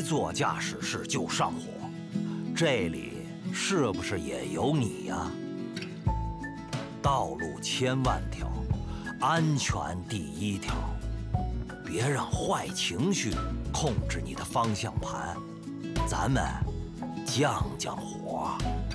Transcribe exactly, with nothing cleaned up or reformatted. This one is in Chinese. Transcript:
一坐驾驶室就上火，这里是不是也有你呀？道路千万条，安全第一条，别让坏情绪控制你的方向盘，咱们降降火。